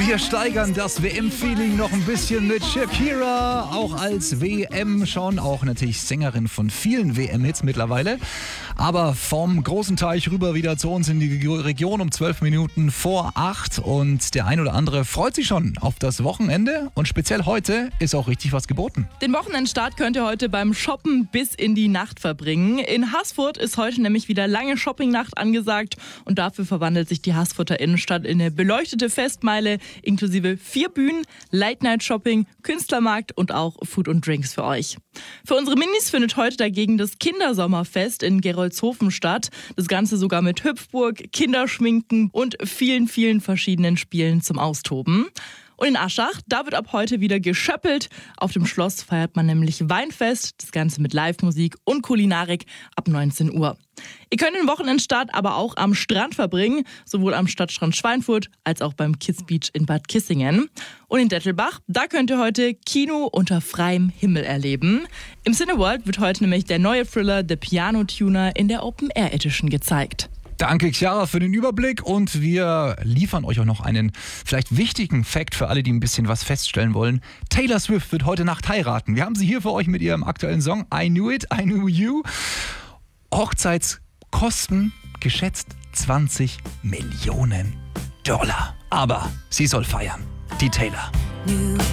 Wir steigern das WM-Feeling noch ein bisschen mit Shakira, auch als WM schon, auch natürlich Sängerin von vielen WM-Hits mittlerweile. Aber vom großen Teich rüber wieder zu uns in die Region um 12 Minuten vor 8 und der ein oder andere freut sich schon auf das Wochenende und speziell heute ist auch richtig was geboten. Den Wochenendstart könnt ihr heute beim Shoppen bis in die Nacht verbringen. In Haßfurt ist heute nämlich wieder lange Shoppingnacht angesagt und dafür verwandelt sich die Haßfurter Innenstadt in eine beleuchtete Festmeile inklusive 4 Bühnen, Late-Night-Shopping, Künstlermarkt und auch Food und Drinks für euch. Für unsere Minis findet heute dagegen das Kindersommerfest in Gerolzhofen statt. Das Ganze sogar mit Hüpfburg, Kinderschminken und vielen, vielen verschiedenen Spielen zum Austoben. Und in Aschach, da wird ab heute wieder geschöppelt. Auf dem Schloss feiert man nämlich Weinfest, das Ganze mit Live-Musik und Kulinarik ab 19 Uhr. Ihr könnt den Wochenendstart aber auch am Strand verbringen, sowohl am Stadtstrand Schweinfurt als auch beim Kids Beach in Bad Kissingen. Und in Dettelbach, da könnt ihr heute Kino unter freiem Himmel erleben. Im Cineworld wird heute nämlich der neue Thriller The Piano Tuner in der Open Air Edition gezeigt. Danke, Chiara, für den Überblick und wir liefern euch auch noch einen vielleicht wichtigen Fact für alle, die ein bisschen was feststellen wollen. Taylor Swift wird heute Nacht heiraten. Wir haben sie hier für euch mit ihrem aktuellen Song I Knew It, I Knew You. Hochzeitskosten geschätzt 20 Millionen $. Aber sie soll feiern. Die Taylor.